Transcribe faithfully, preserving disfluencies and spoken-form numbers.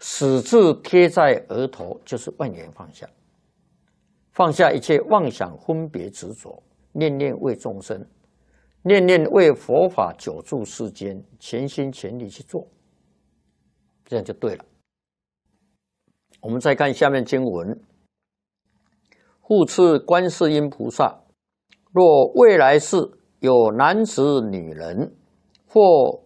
矢志贴在额头，就是万缘放下，放下一切妄想、分别、执着，念念为众生，念念为佛法久住世间，全心全力去做，这样就对了。我们再看下面经文：复次，观世音菩萨，若未来世有男子、女人，或